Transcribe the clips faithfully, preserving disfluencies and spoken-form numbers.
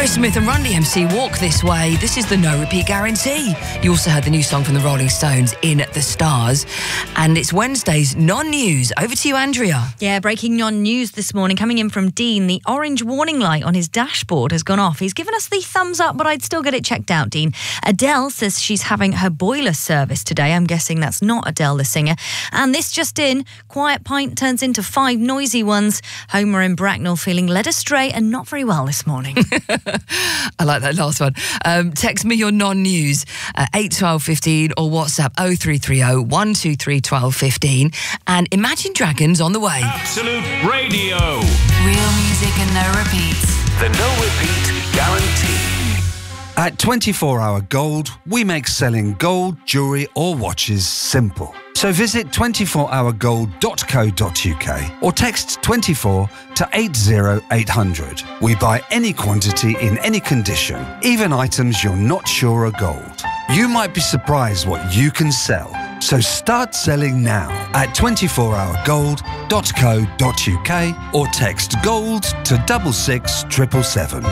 Chris Smith and Run D M C, Walk This Way. This is the no repeat guarantee. You also heard the new song from the Rolling Stones, In the Stars. And it's Wednesday's non-news. Over to you, Andrea. Yeah, breaking non-news this morning. Coming in from Dean, the orange warning light on his dashboard has gone off. He's given us the thumbs up, but I'd still get it checked out, Dean. Adele says she's having her boiler service today. I'm guessing that's not Adele, the singer. And this just in, quiet pint turns into five noisy ones. Homer in Bracknell feeling led astray and not very well this morning. I like that last one. Um, text me your non-news at eight twelve fifteen or WhatsApp oh three three oh, one two three, one two one five. And Imagine Dragons on the way. Absolute Radio. Real music and no repeats. The no repeat guarantee. At twenty-four hour Gold, we make selling gold, jewellery or watches simple. So visit twenty-four hour gold dot co dot uk or text twenty-four to eight oh eight hundred. We buy any quantity in any condition, even items you're not sure are gold. You might be surprised what you can sell. So start selling now at twenty-four hour gold dot co dot uk or text gold to double six triple seven.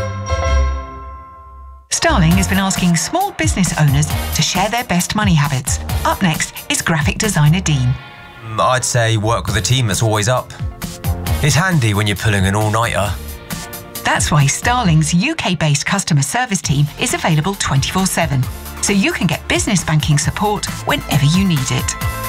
Starling has been asking small business owners to share their best money habits. Up next is graphic designer Dean. I'd say work with a team that's always up. It's handy when you're pulling an all-nighter. That's why Starling's U K-based customer service team is available twenty-four seven, so you can get business banking support whenever you need it.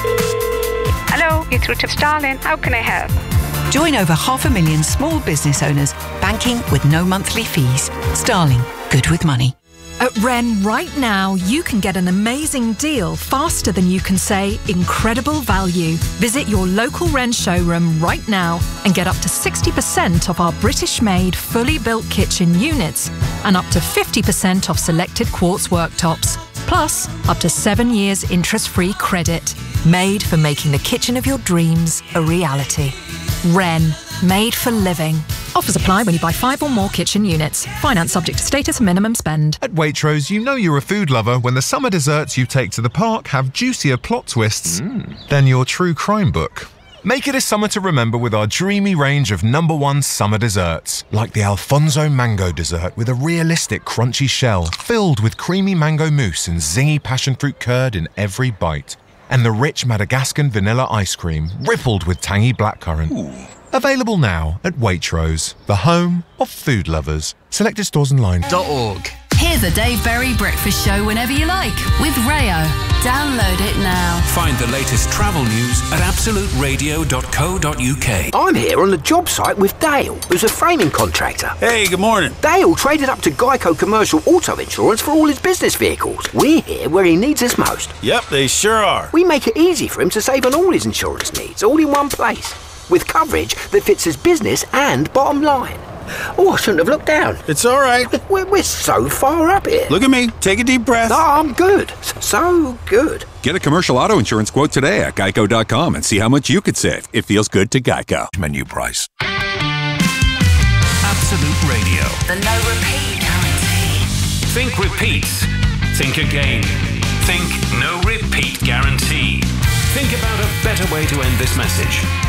Hello, you're through to Starling. How can I help? Join over half a million small business owners banking with no monthly fees. Starling, good with money. At Wren, right now, you can get an amazing deal faster than you can say incredible value. Visit your local Wren showroom right now and get up to sixty percent off our British-made, fully built kitchen units and up to fifty percent off selected quartz worktops. Plus, up to seven years interest-free credit. Made for making the kitchen of your dreams a reality. Wren, made for living. Offers apply when you buy five or more kitchen units. Finance subject to status and minimum spend. At Waitrose, you know you're a food lover when the summer desserts you take to the park have juicier plot twists mm. than your true crime book. Make it a summer to remember with our dreamy range of number one summer desserts, like the Alfonso mango dessert with a realistic crunchy shell filled with creamy mango mousse and zingy passion fruit curd in every bite, and the rich Madagascan vanilla ice cream rippled with tangy blackcurrant. Ooh. Available now at Waitrose, the home of food lovers. Selected stores online. .org. Hear the Dave Berry Breakfast Show whenever you like with Rayo. Download it now. Find the latest travel news at absolute radio dot co dot uk. I'm here on the job site with Dale, who's a framing contractor. Hey, good morning. Dale traded up to Geico Commercial Auto Insurance for all his business vehicles. We're here where he needs us most. Yep, they sure are. We make it easy for him to save on all his insurance needs, all in one place, with coverage that fits his business and bottom line. Oh, I shouldn't have looked down. It's all right. We're, we're so far up here. Look at me. Take a deep breath. Oh, I'm good. So good. Get a commercial auto insurance quote today at geico dot com and see how much you could save. It feels good to Geico. Menu price. Absolute Radio. The no repeat guarantee. Think repeats. Think again. Think no repeat guarantee. Think about a better way to end this message.